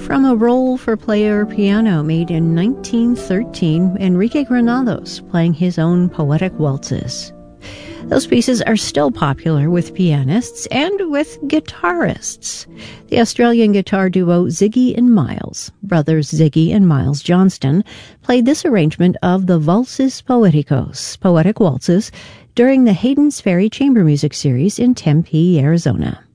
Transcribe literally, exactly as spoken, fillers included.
From a roll for player piano made in nineteen thirteen, Enrique Granados playing his own poetic waltzes. Those pieces are still popular with pianists and with guitarists. The Australian guitar duo Ziggy and Miles, brothers Ziggy and Miles Johnston, played this arrangement of the Valses Poeticos, poetic waltzes, during the Hayden's Ferry Chamber Music Series in Tempe, Arizona.